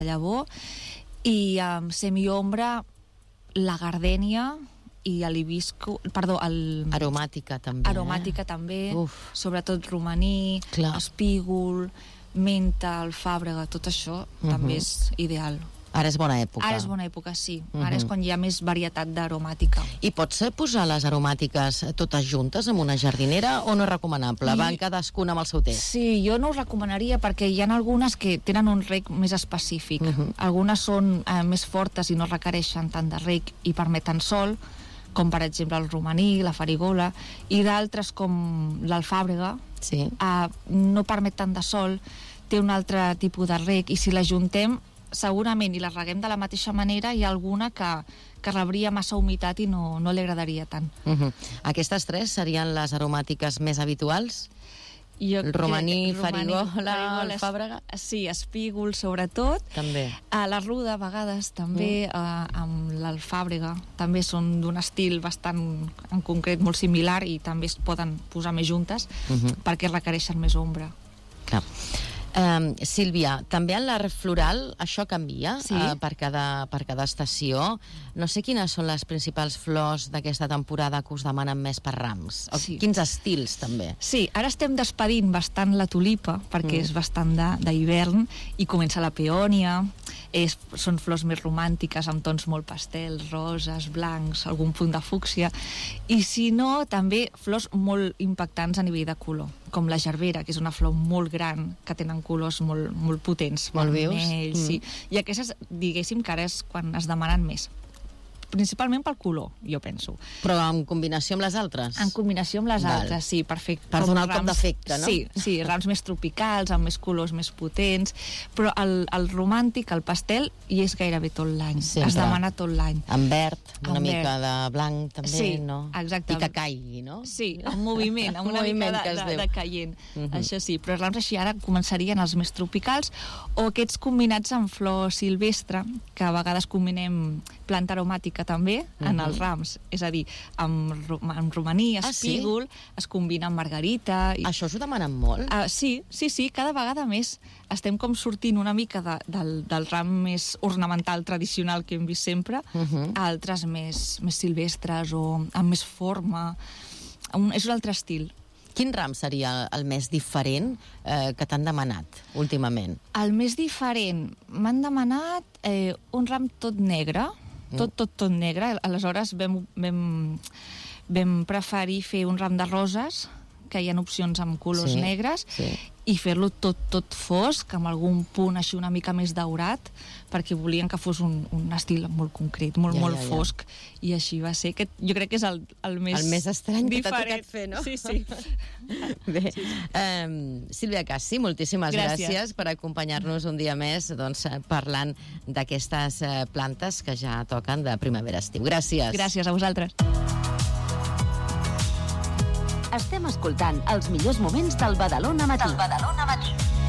llavor, i amb semiombra la gardènia i l'hibisco, aromàtica també. Aromàtica també, Uf. Sobretot romaní, Clar. espígol, menta, alfàbrega, tot això també és ideal. Ara és bona època. Ara és bona època, sí. Ara és quan hi ha més varietat d'aromàtica. I pots posar les aromàtiques totes juntes en una jardinera o no és recomanable? Van cadascuna amb el seu temps? Sí, jo no ho recomanaria perquè hi ha algunes que tenen un reg més específic. Algunes són més fortes i no requereixen tant de reg i permeten sol, com per exemple el romaní, la farigola, i d'altres com l'alfàbrega, no permet tant de sol, té un altre tipus de reg, i si la juntem segurament i la reguem de la mateixa manera, hi ha alguna que rebria massa humitat i no li agradaria tant. Aquestes tres serien les aromàtiques més habituals? El romaní, farigola, alfàbrega? Sí, espígol sobretot. També. La ruda a vegades també, amb l'alfàbrega, també són d'un estil bastant en concret molt similar i també es poden posar més juntes perquè requereixen més ombra. Clar. Sílvia, també en l'art floral això canvia per cada estació. No sé quines són les principals flors d'aquesta temporada que us demanen més per rams. Quins estils també. Sí, ara estem despedint bastant la tulipa perquè és bastant d'hivern i comença la peònia. Són flors més romàntiques amb tons molt pastels, roses, blancs, algun punt de fúcsia, i si no també flors molt impactants a nivell de color, com la gerbera, que és una flor molt gran que tenen colors molt potents, molt vermells, vius. I aquestes diguéssim que ara és quan es demanen més, principalment pel color, jo penso. Però en combinació amb les altres? En combinació amb les altres, sí, perfecte. Per donar el cop d'efecte, no? Sí, rams més tropicals, amb més colors més potents, però el romàntic, el pastel, hi és gairebé tot l'any. Es demana tot l'any. En verd, una mica de blanc també, no? Sí, exacte. I que caigui, no? Sí, en moviment, amb una mica de caient. Això sí, però els rams així ara començarien els més tropicals o aquests combinats amb flor silvestre, que a vegades combinem planta aromàtica també en els rams, és a dir, amb romaní, espígol, es combina amb margarita. Això us ho demanen molt? Sí, cada vegada més. Estem com sortint una mica del ram més ornamental tradicional que hem vist sempre a altres més silvestres o amb més forma. És un altre estil. Quin ram seria el més diferent que t'han demanat últimament? El més diferent? M'han demanat un ram tot negre, tot negre. Aleshores vam preferir fer un ram de roses, que hi ha opcions amb colors negres, i fer-lo tot fosc, amb algun punt així una mica més daurat, perquè volien que fos un estil molt concret, molt fosc, i així va ser. Jo crec que és el més estrany que t'ha tocat fer, no? Sí. Bé, Sílvia Cassi, moltíssimes gràcies per acompanyar-nos un dia més parlant d'aquestes plantes que ja toquen de primavera-estiu. Gràcies. Gràcies a vosaltres. Estem escoltant els millors moments del Badalona Matí.